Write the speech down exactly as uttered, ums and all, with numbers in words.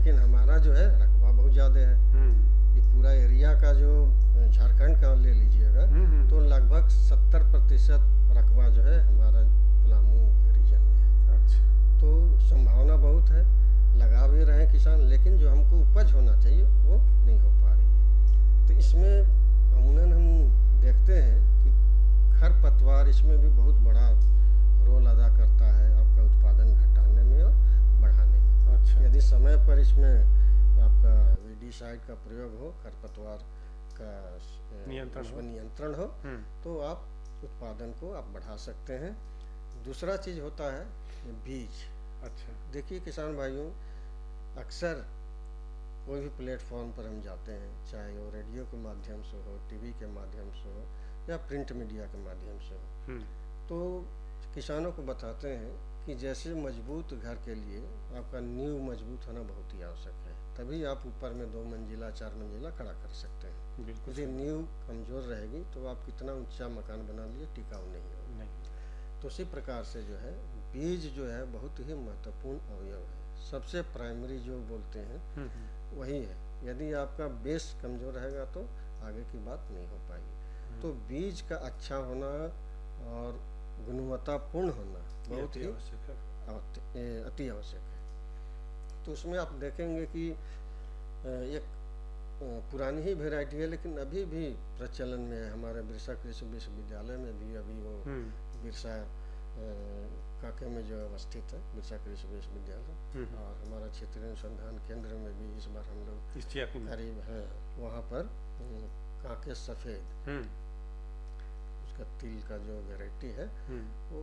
लेकिन हमारा जो है रकबा बहुत ज़्यादा है। ये पूरा एरिया का जो झारखंड का ले लीजिएगा तो लगभग सत्तर प्रतिशत रकबा जो है हमारा पलामू रीजन में है। अच्छा। तो संभावना बहुत है, लगा भी रहे हैं किसान, लेकिन जो हमको उपज होना चाहिए वो नहीं हो पा रही है। तो इसमें अमूमन हम देखते हैं कि खरपतवार इसमें भी बहुत बड़ा रोल अदा करता है आपका उत्पादन घटाने में और बढ़ाने में। अच्छा। यदि समय पर इसमें आपका वीडीसाइड का प्रयोग हो, खरपतवार का नियंत्रण हो, नियंत्रण हो तो आप उत्पादन को आप बढ़ा सकते हैं। दूसरा चीज़ होता है बीज। अच्छा। देखिए किसान भाइयों, अक्सर कोई भी प्लेटफॉर्म पर हम जाते हैं, चाहे वो रेडियो के माध्यम से हो, टीवी के माध्यम से हो या प्रिंट मीडिया के माध्यम से हो, तो किसानों को बताते हैं कि जैसे मजबूत घर के लिए आपका नींव मजबूत होना बहुत ही आवश्यक है, तभी आप ऊपर में दो मंजिला चार मंजिला खड़ा कर सकते हैं। यदि नींव कमज़ोर रहेगी तो आप कितना ऊंचा मकान बना लिए टिकाऊ नहीं होगा। नहीं। तो इसी प्रकार से जो है बीज जो है बहुत ही महत्वपूर्ण अवयव है। सबसे प्राइमरी जो बोलते हैं वही है। यदि आपका बेस कमज़ोर रहेगा तो आगे की बात नहीं हो पाएगी। तो बीज का अच्छा होना और गुणवत्तापूर्ण होना बहुत ही अति आवश्यक है। तो उसमें आप देखेंगे कि एक पुरानी ही वैरायटी है लेकिन अभी भी प्रचलन में है। हमारे बिरसा कृषि विश्वविद्यालय में भी अभी वो बिरसा काके में जो अवस्थित है बिरसा कृषि विश्वविद्यालय, और हमारा क्षेत्रीय अनुसंधान केंद्र में भी इस बार हम लोग करीब हैं वहाँ पर काके सफ़ेद, उसका तिल का जो वैरायटी है वो